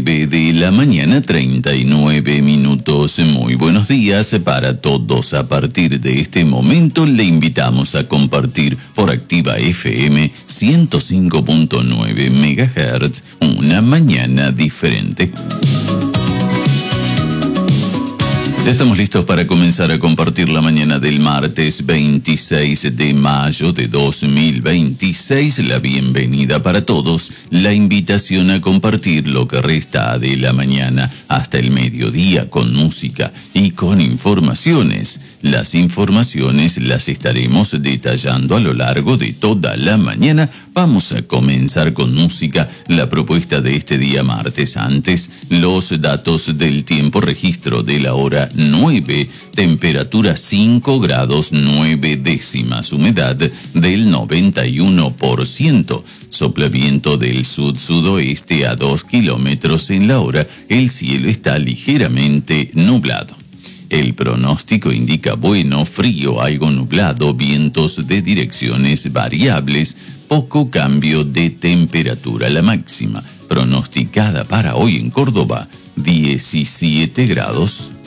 9 de la mañana, 39 minutos. Muy buenos días para todos. A partir de este momento le invitamos a compartir por Activa FM 105.9 MHz una mañana diferente. Ya estamos listos para comenzar a compartir la mañana del martes 26 de mayo de 2026. La bienvenida para todos, la invitación a compartir lo que resta de la mañana hasta el mediodía con música y con informaciones. Las informaciones las estaremos detallando a lo largo de toda la mañana. Vamos a comenzar con música, la propuesta de este día martes. Antes, los datos del tiempo, registro de la hora 9, temperatura 5 grados 9 décimas, humedad del 91%, sopla viento del sud-sudoeste a 2 kilómetros en la hora, el cielo está ligeramente nublado. El pronóstico indica bueno, frío, algo nublado, vientos de direcciones variables, poco cambio de temperatura. La máxima pronosticada para hoy en Córdoba, 17 grados.